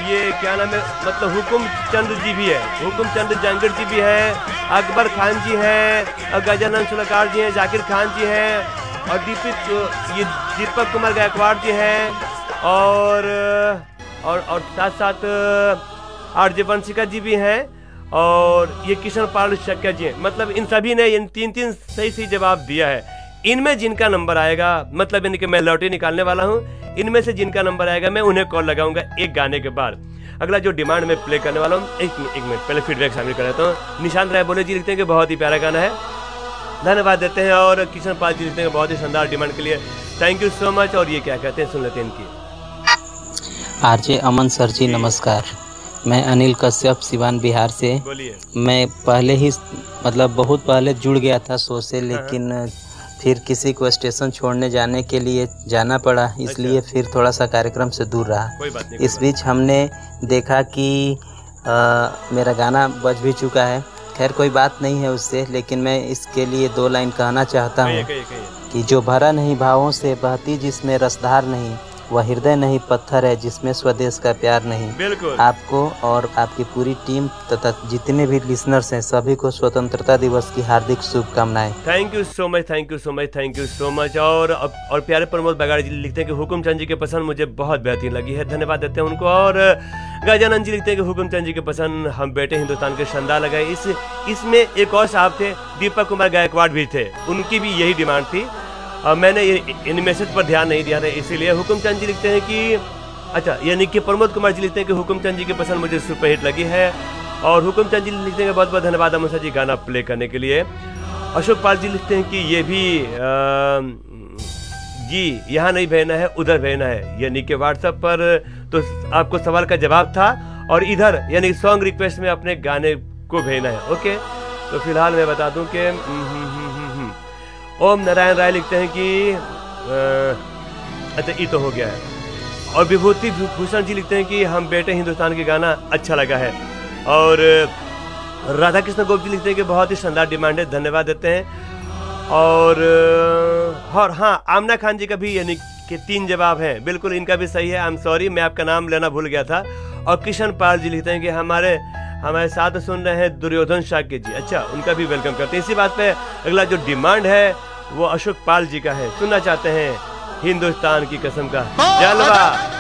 ये क्या नाम है, मतलब हुकुम चंद जी भी है, हुकुम चंद जंगड़ जी भी है, अकबर खान जी हैं, और गजानन सुलकार जी हैं, जाकिर खान जी हैं, और दीपक कुमार गायकवाड़ जी हैं, और साथ साथ आरजे वंशिका जी भी हैं, और ये किशन पाल शक्या जी हैं। मतलब इन सभी ने इन तीन सही जवाब दिया है। इनमें जिनका नंबर आएगा, मतलब यानी कि मैं लॉटरी निकालने वाला हूँ, इनमें से जिनका नंबर आएगा मैं उन्हें कॉल लगाऊंगा एक गाने के बाद। अगला जो डिमांड में प्ले करने वाला हूँ, एक मिनट पहले फीडबैक शामिल कर लेता हूँ। निशांत राय बोले जी लिखते हैं कि बहुत ही प्यारा गाना है, धन्यवाद देते हैं। और किशन पाल जी लिखते हैं बहुत ही शानदार डिमांड के लिए, थैंक यू सो मच। और ये क्या कहते हैं, सुन लेते हैं इनकी। आरजे अमन सर जी नमस्कार, मैं अनिल कश्यप सिवान बिहार से। बोलिए। मैं पहले ही मतलब बहुत पहले जुड़ गया था शो से, लेकिन फिर किसी को स्टेशन छोड़ने जाने के लिए जाना पड़ा, इसलिए फिर थोड़ा सा कार्यक्रम से दूर रहा। कोई बात नहीं। इस बीच हमने देखा कि मेरा गाना बज भी चुका है। खैर कोई बात नहीं है उससे, लेकिन मैं इसके लिए 2 लाइन कहना चाहता हूँ कि जो भरा नहीं भावों से, बहती जिसमें रसधार नहीं, वह हृदय नहीं पत्थर है जिसमें स्वदेश का प्यार नहीं। बिल्कुल। आपको और आपकी पूरी टीम तथा जितने भी लिसनर्स हैं सभी को स्वतंत्रता दिवस की हार्दिक शुभकामनाएं। Thank you so much, thank you so much, thank you so much. और प्यारे प्रमोद बगाड़ी जी लिखते हैं कि हुकुम चंद जी की पसंद मुझे बहुत बेहतरीन लगी है, धन्यवाद देते हैं उनको। और गजानन जी लिखते हैं कि हुकुम चंद जी की पसंद हम बेटे हिंदुस्तान के शानदार लगाए। इसमें एक और साहब थे, दीपक कुमार गायकवाड़ भी थे, उनकी भी यही डिमांड थी। मैंने इन मैसेज पर ध्यान नहीं दिया था, इसीलिए। हुकुम चंद जी लिखते हैं कि अच्छा, यानी कि प्रमोद कुमार जी लिखते हैं कि हुकुम चंद जी की पसंद मुझे सुपरहिट लगी है। और हुकुम चंद जी लिखते हैं बहुत बहुत धन्यवाद अमन जी गाना प्ले करने के लिए। अशोक पाल जी लिखते हैं कि ये भी जी यहाँ नहीं भेजना है, उधर भेजना है, यानी कि व्हाट्सएप पर तो आपको सवाल का जवाब था, और इधर यानी सॉन्ग रिक्वेस्ट में अपने गाने को भेजना है। ओके, तो फिलहाल मैं बता दूं कि ओम नारायण राय लिखते हैं कि अच्छा ये तो हो गया है। और विभूति भूषण जी लिखते हैं कि हम बेटे हिंदुस्तान के गाना अच्छा लगा है। और राधा कृष्ण गोप जी लिखते हैं कि बहुत ही शानदार डिमांड है, धन्यवाद देते हैं। और हाँ, आमना खान जी का भी यानी कि 3 जवाब हैं, बिल्कुल इनका भी सही है। आई एम सॉरी, मैं आपका नाम लेना भूल गया था। और किशन पाल जी लिखते हैं कि हमारे साथ सुन रहे हैं दुर्योधन शाक्य जी, अच्छा उनका भी वेलकम करते हैं। इसी बात पे अगला जो डिमांड है वो अशोक पाल जी का है, सुनना चाहते हैं हिंदुस्तान की कसम का जलवा।